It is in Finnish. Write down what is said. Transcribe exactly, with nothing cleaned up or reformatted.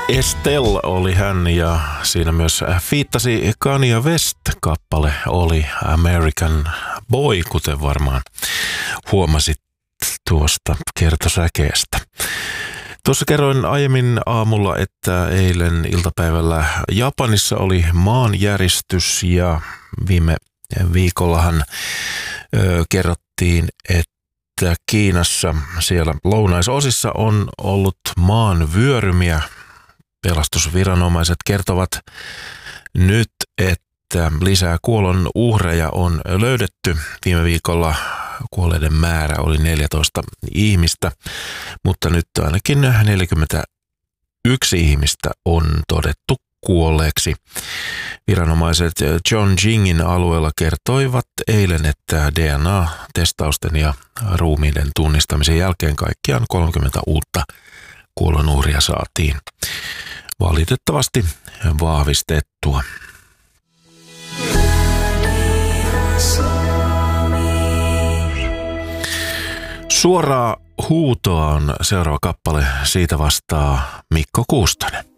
Estelle oli hän ja siinä myös fiittasi Kanye West-kappale oli American Boy, kuten varmaan huomasit tuosta kertosäkeestä. Tuossa kerroin aiemmin aamulla, että eilen iltapäivällä Japanissa oli maanjäristys ja viime viikollahan ö, kerrottiin, että Kiinassa siellä lounaisosissa on ollut maanvyörymiä. Pelastusviranomaiset kertovat nyt, että lisää kuolon uhreja on löydetty. Viime viikolla kuolleiden määrä oli neljätoista ihmistä, mutta nyt ainakin neljäkymmentäyksi ihmistä on todettu kuolleeksi. Viranomaiset Chongqingin alueella kertoivat eilen, että D N A-testausten ja ruumiiden tunnistamisen jälkeen kaikkiaan kolmekymmentä uutta kuolonuhria saatiin valitettavasti vahvistettua. Suoraa huutoa on seuraava kappale, siitä vastaa Mikko Kuustonen.